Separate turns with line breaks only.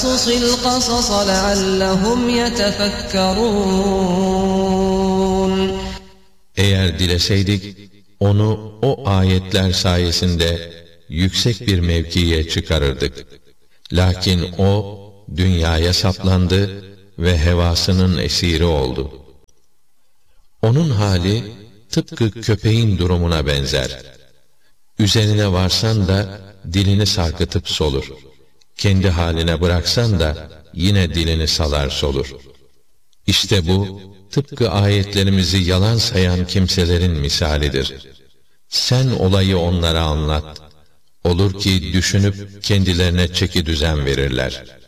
الْقَصَصَ لَعَلَّهُمْ يَتَفَكَّرُونَ
Eğer dileseydik, onu o ayetler sayesinde yüksek bir mevkiye çıkarırdık. Lakin o, dünyaya saplandı ve hevasının esiri oldu. Onun hali, tıpkı köpeğin durumuna benzer. Üzerine varsan da, dilini sarkıtıp solur. Kendi haline bıraksan da, yine dilini salar solur. İşte bu, tıpkı ayetlerimizi yalan sayan kimselerin misalidir. Sen olayı onlara anlat. Olur ki düşünüp kendilerine çekidüzen verirler.